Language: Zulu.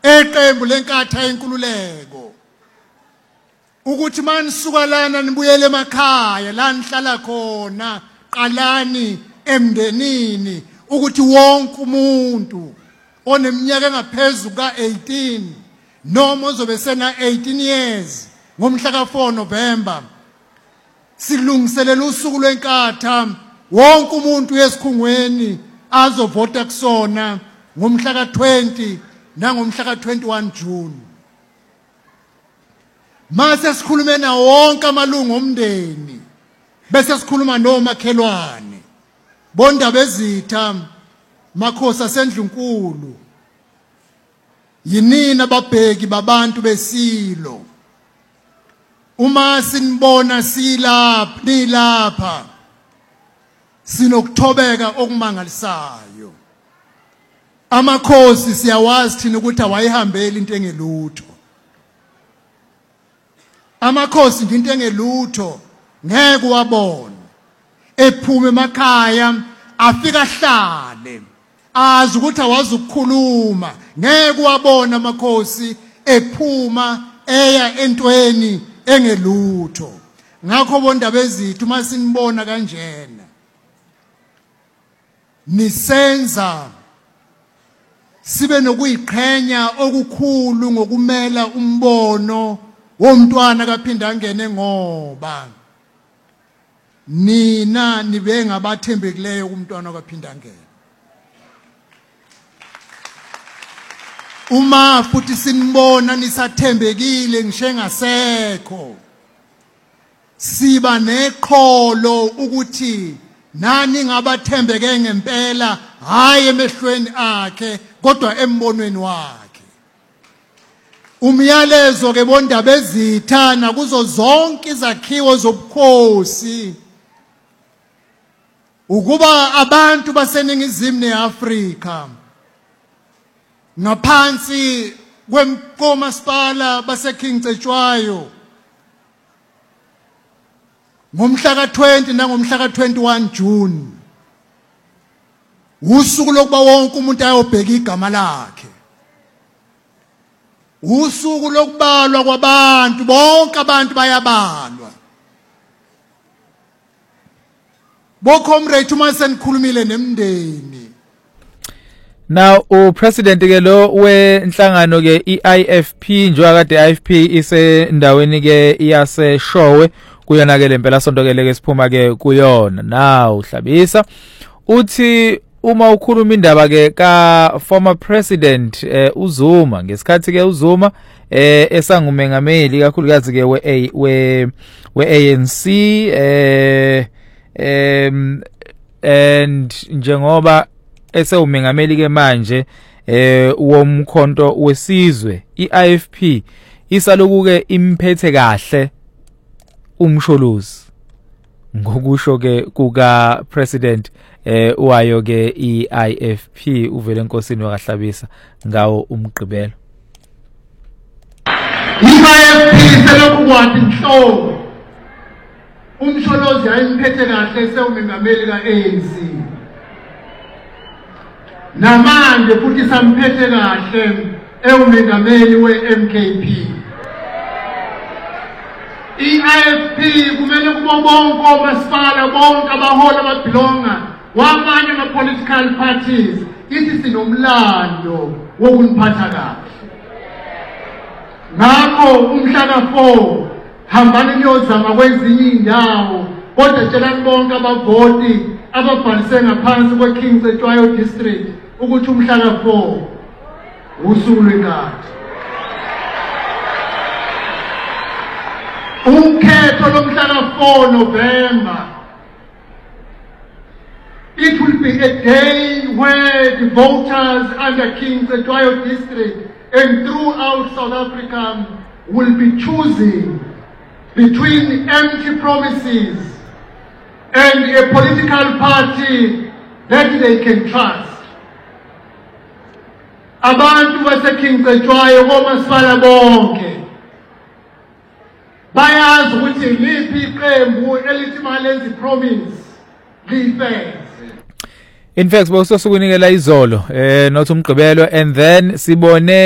eqembu lenkatha yenkululeko ukuthi manisuka lana nibuyele emakhaya la nihlala khona qalani emndenini ukuthi wonke umuntu oneminyaka engaphezulu ka18 noma ozobe sena 18 years ngomhla ka4 November silungiselela usuku lwenkatha wonke umuntu yesikhungweni azovota kusona ngomhla ka20 nangomhla ka21 June. Mase sikhulume na wonke amalungu omndeni bese sikhuluma nomakhelwane bondaba ezitha makhosi asendlunkulu yinina ababheki babantu besilo uma sinibona silapha nilapha sinokuthobeka okumangalisayo amakhosi siyawazi thina ukuthi awayihambeli into engelutho amakhosi into engelutho ngeke wabona ephume emakhaya afika hlale azi ukuthi awazi ukukhuluma ngeke wabona amakhosi ephuma eya entweni engelutho ngakho bondaba ezithu masinibona kanjena nisenza sibe nokuyiqhenya okukhulu ngokumela umbono womntwana kaphinda angene ngoba nina nibe ngabathembekileyo kumntwana kaphinda angene uma futhi sinibona nisathembekile ngisho ngasekho siba neqholo ukuthi nani ngabathembeke ngempela hayi emehlweni akhe kodwa embonweni wakhe umyalezo ke bondaba ezithana kuzo zonke izakhiwo zobukhosi ukuba abantu baseningizimu neAfrika ngaphansi komasipala baseKing Cetshwayo ngomhla ka20 nangomhla ka21 June usuku lokuba wonke umuntu ayobheka igama lakhe usuku lokubalwa kwabantu bonke abantu bayabalwa bokomrade uma senikhulumile nemndeni now upresident ke lo wenhlangano ke iIFP njengoba kade iIFP isendaweni ke iyaseshowe kuyona ke lempela sonto ke leke siphuma ke kuyona now Hlabisa uthi uma ukhuluma indaba ke ka former president uZuma ngesikhathi ke uZuma esangumengameli kakhulukazi ke we-ANC and njengoba esewumengameli ke manje womkhonto wesizwe iIFP isaloku ke imphethe kahle umsholozi ngokusho ke kuka president wayo ke iIFP uvele enkosini wakaHlabisa ngawo umgqibelo iIFP selokhu kwathi inhloko umsholozi ayimphethe kahle sewumengameli kaANC namanje futhi samphethe kahle ewumengameli weMKP iIFP kumele kubo bonke omasipala bonke abahola ababhilonga wamanye ama-political parties ithi sinomlando wokuniphatha kahle ngakho umhla ka4 hambani niyozama kwezinye indawo kodwa tshelani bonke abavoti ababhalise ngaphansi kweKing Cetshwayo district ukuthi umhla ka4 usuku lwenkatha ukhetho lomhla ka4 November it will be a day where the voters under King Cetshwayo district and throughout South Africa will be choosing between empty promises and a political party that they can trust. Abantu baseKing Cetshwayo komasipala bonke bayazi ukuthi liphi iqembu elithi malenzi promise lifeze. In fact bawusosukunikela izolo not umgqibelo and then sibone